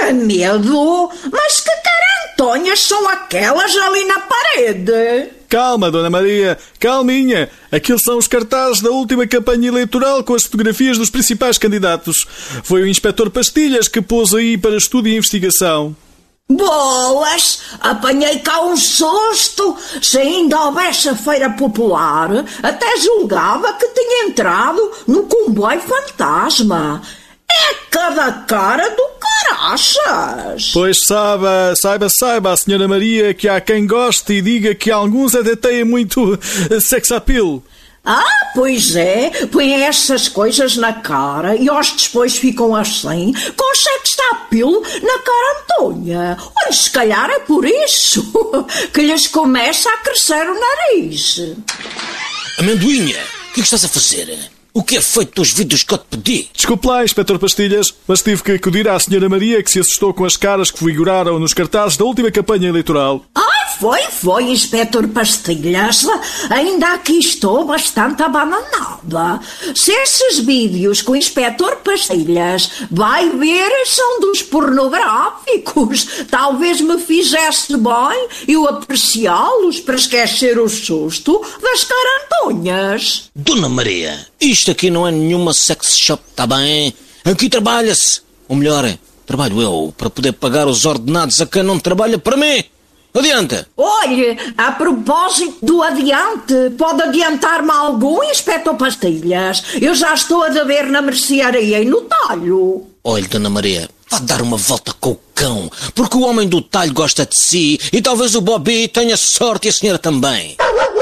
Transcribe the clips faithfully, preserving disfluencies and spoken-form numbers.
Que medo! Mas que carantonhas são aquelas ali na parede? Calma, Dona Maria, calminha. Aqueles são os cartazes da última campanha eleitoral com as fotografias dos principais candidatos. Foi o inspetor Pastilhas que pôs aí para estudo e investigação. Bolas! Apanhei cá um susto! Se ainda houvesse a feira popular, até julgava que tinha entrado no comboio fantasma. É cada cara do caraças! Pois saiba, saiba, saiba, a senhora Maria, que há quem goste e diga que alguns até têm muito sex appeal. Ah, pois é, põem essas coisas na cara e aos depois ficam assim, com sex appeal na carantonha. Olha, se calhar é por isso que lhes começa a crescer o nariz. Amendoinha, o que é que estás a fazer? O que é feito dos vídeos que eu te pedi? Desculpe lá, inspetor Pastilhas, mas tive que acudir à senhora Maria que se assustou com as caras que figuraram nos cartazes da última campanha eleitoral. Ai, foi, foi, inspetor Pastilhas. Ainda aqui estou bastante abananada. Se esses vídeos que o inspetor Pastilhas vai ver são dos pornográficos, talvez me fizesse bem eu apreciá-los para esquecer o susto das carantonhas. Dona Maria, isto aqui não é nenhuma sex shop, tá bem? Aqui trabalha-se. Ou melhor, trabalho eu para poder pagar os ordenados a quem não trabalha para mim. Adianta! Olhe, a propósito do adiante, pode adiantar-me algum, inspetor Pastilhas? Eu já estou a dever na mercearia e no talho. Olhe, Dona Maria, vá dar uma volta com o cão, porque o homem do talho gosta de si e talvez o Bobby tenha sorte e a senhora também.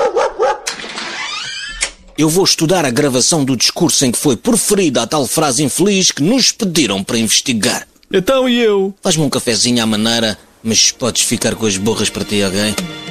Eu vou estudar a gravação do discurso em que foi proferida a tal frase infeliz que nos pediram para investigar. Então e eu? Faz-me um cafezinho à maneira, mas podes ficar com as borras para ti, alguém?